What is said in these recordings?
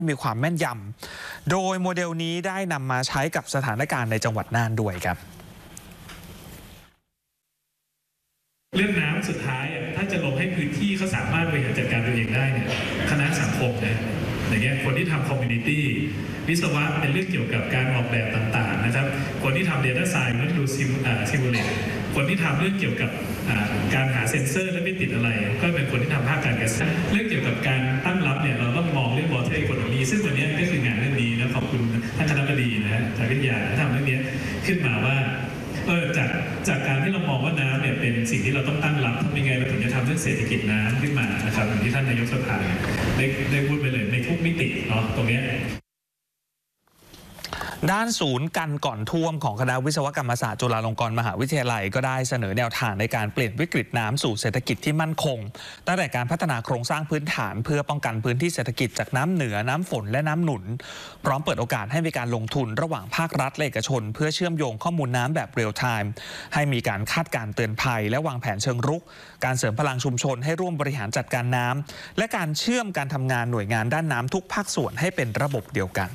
มีความแม่นยำโดยโมเดลนี้ได้นำมาใช้กับสถานการณ์ในจังหวัดน่านด้วยครับเรื่องน้ำสุดท้ายถ้าจะลงให้พื้นที่เขาสามารถบริหารจัดการตัวเองได้เนี่ยคณะสังคมนะอย่างเงี้ยคนที่ทำคอมมูนิตี้วิศวะเป็นเรื่องเกี่ยวกับการออกแบบต่างๆนะครับคนที่ทำ Data Science นั่นดูซิมูเลตคนที่ทำเรื่องเกี่ยวกับการหาเซ็นเซอร์และไม่ติดอะไรก็เป็นคนที่ทำภาคการเกษตรเรื่องเกี่ยวกับการตั้งรับเนี่ยเราต้องมองเรื่อง Water Economy ซึ่งวันนี้ก็คืองานเรื่องนี้นะขอบคุณท่านคณบดีนะฮะจากวิทยาทำเรื่องนี้ขึ้นมาว่าจากการที่เรามองว่าน้ำเนี่ยเป็นสิ่งที่เราต้องตั้งรับทำยังไงเราถึงจะทำเรื่องเศรษฐกิจน้ำขึ้นมานะครับอย่างที่ท่านนายกสภาได้พูดไปเลยในทุกมิติเนาะตรงนี้ด้านศูนย์กันก่อนท่วมของคณะวิศวกรรมศาสตร์จุฬาลงกรณ์มหาวิทยาลัยก็ได้เสนอแนวทางในการเปลี่ยนวิกฤตน้ำสู่เศรษฐกิจที่มั่นคงตั้งแต่การพัฒนาโครงสร้างพื้นฐานเพื่อป้องกันพื้นที่เศรษฐกิจจากน้ำเหนือน้ำฝนและน้ำหนุนพร้อมเปิดโอกาสให้มีการลงทุนระหว่างภาครัฐและเอกชนเพื่อเชื่อมโยงข้อมูลน้ำแบบเรียลไทม์ให้มีการคาดการณ์เตือนภัยและวางแผนเชิงรุกการเสริมพลังชุมชนให้ร่วมบริหารจัดการน้ำและการเชื่อมการทำงานหน่วยงานด้านน้ำทุกภาคส่วนให้เป็นระบบเดียวกัน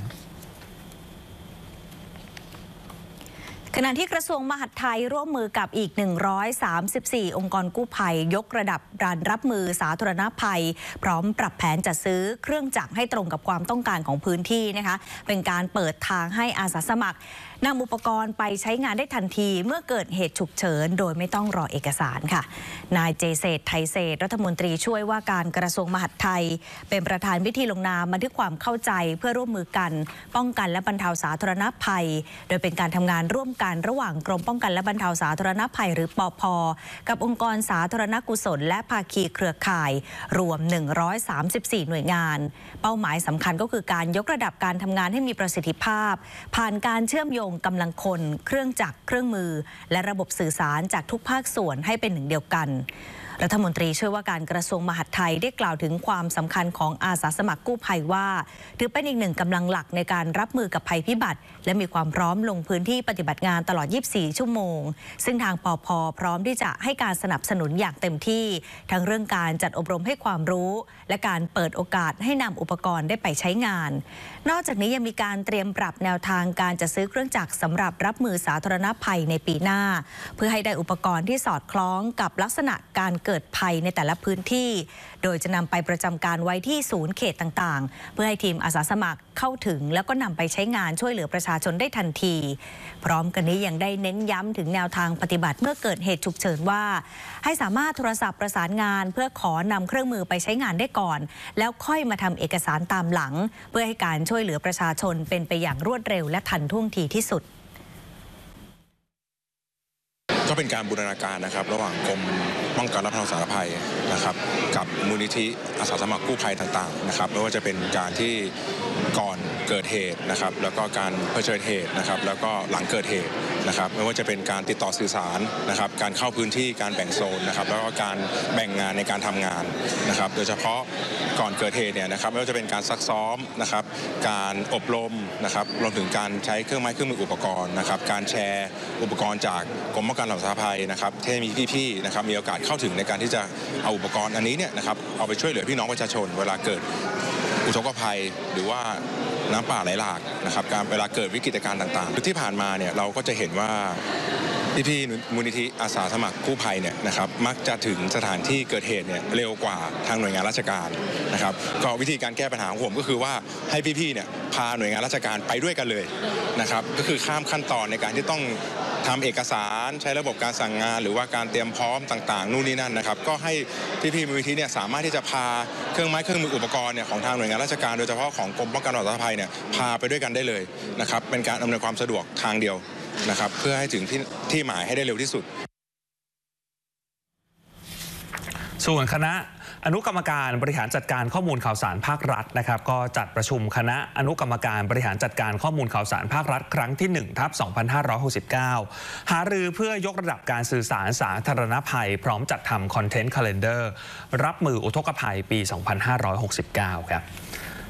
ขณะที่กระทรวงมหาดไทยร่วมมือกับอีก134องค์กรกู้ภัยยกระดับการรับมือสาธารณภัยพร้อมปรับแผนจัดซื้อเครื่องจักรให้ตรงกับความต้องการของพื้นที่นะคะเป็นการเปิดทางให้อาสาสมัครนำอุปกรณ์ไปใช้งานได้ทันทีเมื่อเกิดเหตุฉุกเฉินโดยไม่ต้องรอเอกสารค่ะนายเจเศรษฐ์ไทยเศรษฐ์รัฐมนตรีช่วยว่าการกระทรวงมหาดไทยเป็นประธานพิธีลงนามบันทึกความเข้าใจเพื่อร่วมมือกันป้องกันและบรรเทาสาธารณภัยโดยเป็นการทำงานร่วมกันระหว่างกรมป้องกันและบรรเทาสาธารณภัยหรือปภ.กับองค์กรสาธารณกุศลและภาคีเครือข่ายรวม134หน่วยงานเป้าหมายสำคัญก็คือการยกระดับการทำงานให้มีประสิทธิภาพผ่านการเชื่อมโยงกำลังคนเครื่องจักรเครื่องมือและระบบสื่อสารจากทุกภาคส่วนให้เป็นหนึ่งเดียวกันรัฐมนตรีช่วยว่าการกระทรวงมหาดไทยได้กล่าวถึงความสำคัญของอาสาสมัครกู้ภัยว่าถือเป็นอีกหนึ่งกำลังหลักในการรับมือกับภัยพิบัติและมีความพร้อมลงพื้นที่ปฏิบัติงานตลอด24ชั่วโมงซึ่งทางปภ.พร้อมที่จะให้การสนับสนุนอย่างเต็มที่ทั้งเรื่องการจัดอบรมให้ความรู้และการเปิดโอกาสให้นำอุปกรณ์ได้ไปใช้งานนอกจากนี้ยังมีการเตรียมปรับแนวทางการจัดซื้อเครื่องจักรสำหรับรับมือสาธารณภัยในปีหน้าเพื่อให้ได้อุปกรณ์ที่สอดคล้องกับลักษณะการเกิดภัยในแต่ละพื้นที่โดยจะนำไปประจำการไว้ที่ศูนย์เขตต่างๆเพื่อให้ทีมอาสาสมัครเข้าถึงแล้วก็นำไปใช้งานช่วยเหลือประชาชนได้ทันทีพร้อมกันนี้ยังได้เน้นย้ำถึงแนวทางปฏิบัติเมื่อเกิดเหตุฉุกเฉินว่าให้สามารถโทรศัพท์ประสานงานเพื่อขอนำเครื่องมือไปใช้งานได้ก่อนแล้วค่อยมาทำเอกสารตามหลังเพื่อให้การช่วยเหลือประชาชนเป็นไปอย่างรวดเร็วและทันท่วงทีที่สุดก็เป็นการบูรณาการนะครับระหว่างกรมป้องกันและบรรเทาสาธารณภัยนะครับกับมูลนิธิอาสาสมัครกู้ภัยต่างๆนะครับไม่ว่าจะเป็นการที่ก่อนเกิดเหตุนะครับแล้วก็การเผชิญเหตุนะครับแล้วก็หลังเกิดเหตุนะครับไม่ว่าจะเป็นการติดต่อสื่อสารนะครับการเข้าพื้นที่การแบ่งโซนนะครับแล้วก็การแบ่งงานในการทำงานนะครับโดยเฉพาะก่อนเกิดเหตุเนี่ยนะครับไม่ว่าจะเป็นการซักซ้อมนะครับการอบรมนะครับรวมถึงการใช้เครื่องไม้เครื่องมืออุปกรณ์นะครับการแชร์อุปกรณ์จากกรมป้องกันและบรรเทาสาธารณภัยนะครับที่มีพี่ๆนะครับมีโอกาสเข้าถึงในการที่จะเอาอุปกรณ์อันนี้เนี่ยนะครับเอาไปช่วยเหลือพี่น้องประชาชนเวลาเกิดอุทกภัยหรือว่าน้ำป่าไหลหลากนะครับการเวลาเกิดวิกฤตการณ์ต่างๆที่ผ่านมาเนี่ยเราก็จะเห็นว่าพี่ๆมูลนิธิอาสาสมัครกู้ภัยเนี่ยนะครับมักจะถึงสถานที่เกิดเหตุเนี่ยเร็วกว่าทางหน่วยงานราชการนะครับก็วิธีการแก้ปัญหาของผมก็คือว่าให้พี่ๆเนี่ยพาหน่วยงานราชการไปด้วยกันเลยนะครับก็คือข้ามขั้นตอนในการที่ต้องทำเอกสารใช้ระบบการสั่งงานหรือว่าการเตรียมพร้อมต่างๆนู่นนี่นั่นนะครับก็ให้พี่ๆมูลนิธิเนี่ยสามารถที่จะพาเครื่องไม้เครื่องมืออุปกรณ์เนี่ยของทางหน่วยงานราชการโดยเฉพาะของกรมป้องกันและบรรเทาสาธารณภัยเนี่ยพาไปด้วยกันได้เลยนะครับเป็นการอำนวยความสะดวกทางเดียวนะครับเพื่อให้ถึงที่หมายให้ได้เร็วที่สุดส่วนคณะอนุกรรมการบริหารจัดการข้อมูลข่าวสารภาครัฐนะครับก็จัดประชุมคณะอนุกรรมการบริหารจัดการข้อมูลข่าวสารภาครัฐครั้งที่ 1/2569 หารือเพื่อยกระดับการสื่อสารสาธารณภัยพร้อมจัดทำคอนเทนต์คาเลนเดอร์รับมืออุทกภัยปี 2569 ครับ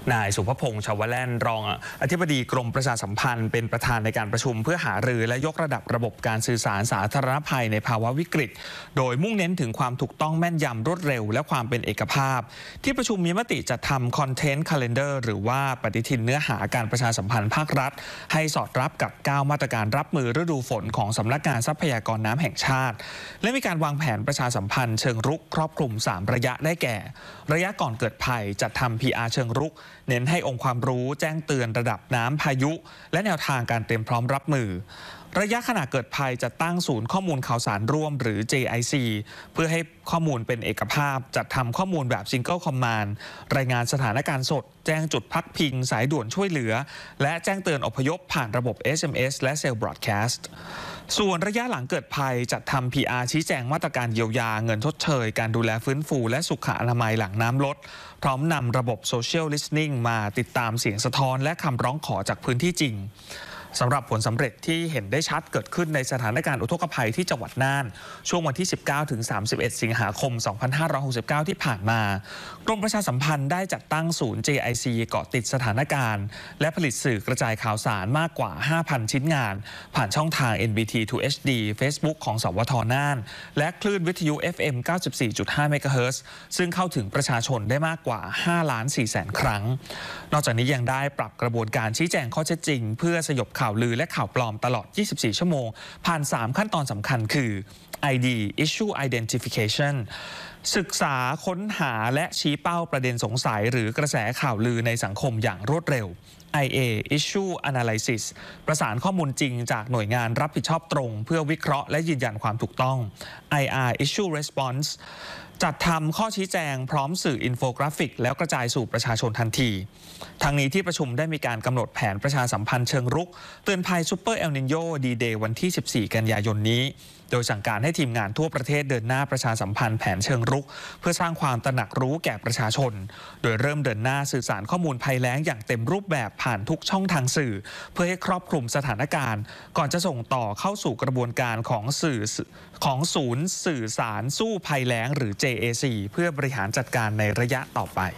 นายสุภพงษ์ ชวแล่นรองอธิบดีกรมประชาสัมพันธ์เป็นประธานในการประชุมเพื่อหารือและยกระดับระบบการสื่อสารสาธารณภัยในภาวะวิกฤตโดยมุ่งเน้นถึงความถูกต้องแม่นยำรวดเร็วและความเป็นเอกภาพที่ประชุมมีมติจัดทำคอนเทนต์คาล endar หรือว่าปฏิทินเนื้อหาการประชาสัมพันธ์ภาครัฐให้สอดรับกับ9มาตรการรับมือฤดูฝนของสำนักงานทรัพยากรน้ำแห่งชาติและมีการวางแผนประชาสัมพันธ์เชิงรุกครอบคลุม3ระยะได้แก่ระยะก่อนเกิดภัยจัดทำ PR เชิงรุกเน้นให้องค์ความรู้แจ้งเตือนระดับน้ำพายุและแนวทางการเตรียมพร้อมรับมือระยะขณะเกิดภัยจะตั้งศูนย์ข้อมูลข่าวสารร่วมหรือ JIC เพื่อให้ข้อมูลเป็นเอกภาพจัดทำข้อมูลแบบ Single Command รายงานสถานการณ์สดแจ้งจุดพักพิงสายด่วนช่วยเหลือและแจ้งเตือนอพยพผ่านระบบ SMS และ Cell Broadcast ส่วนระยะหลังเกิดภัยจัดทำ PR ชี้แจงมาตรการเยียวยาเงินชดเชยการดูแลฟื้นฟูและสุขอนามัยหลังน้ำลดพร้อมนำระบบ Social Listening มาติดตามเสียงสะท้อนและคำร้องขอจากพื้นที่จริงสำหรับผลสำเร็จที่เห็นได้ชัดเกิดขึ้นในสถานการณ์อุทกภัยที่จังหวัดน่านช่วงวันที่ 19 ถึง 31 สิงหาคม 2569 ที่ผ่านมากรมประชาสัมพันธ์ได้จัดตั้งศูนย์ JIC เกาะติดสถานการณ์และผลิตสื่อกระจายข่าวสารมากกว่า 5,000 ชิ้นงานผ่านช่องทาง NBT to HD Facebook ของสวทน่านและคลื่นวิทยุ FM 94.5 เมกะเฮิรตซ์ซึ่งเข้าถึงประชาชนได้มากกว่า 5,400,000 ครั้งนอกจากนี้ยังได้ปรับกระบวนการชี้แจงข้อเท็จจริงเพื่อสยบข่าวลือและข่าวปลอมตลอด 24 ชั่วโมงผ่าน 3 ขั้นตอนสำคัญคือ ID Issue Identification ศึกษาค้นหาและชี้เป้าประเด็นสงสัยหรือกระแสข่าวลือในสังคมอย่างรวดเร็ว IA Issue Analysis ประสานข้อมูลจริงจากหน่วยงานรับผิดชอบตรงเพื่อวิเคราะห์และยืนยันความถูกต้อง IR Issue Response จัดทำข้อชี้แจงพร้อมสื่ออินโฟกราฟิกแล้วกระจายสู่ประชาชนทันทีทั้งนี้ที่ประชุมได้มีการกำหนดแผนประชาสัมพันธ์เชิงรุกเตือนภัยซูเปอร์เอลนิโญดีเดย์วันที่ 14 กันยายนนี้โดยสั่งการให้ทีมงานทั่วประเทศเดินหน้าประชาสัมพันธ์แผนเชิงรุกเพื่อสร้างความตระหนักรู้แก่ประชาชนโดยเริ่มเดินหน้าสื่อสารข้อมูลภัยแล้งอย่างเต็มรูปแบบผ่านทุกช่องทางสื่อเพื่อให้ครอบคลุมสถานการณ์ก่อนจะส่งต่อเข้าสู่กระบวนการของศูนย์สื่อสารสู้ภัยแล้งหรือ JAC เพื่อบริหารจัดการในระยะต่อไป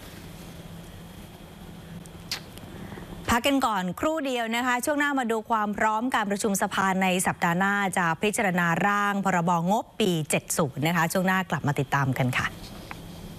พักกันก่อนครู่เดียวนะคะช่วงหน้ามาดูความพร้อมการประชุมสภาในสัปดาห์หน้าจะพิจารณาร่างพรบงบปี 70 นะคะช่วงหน้ากลับมาติดตามกันค่ะ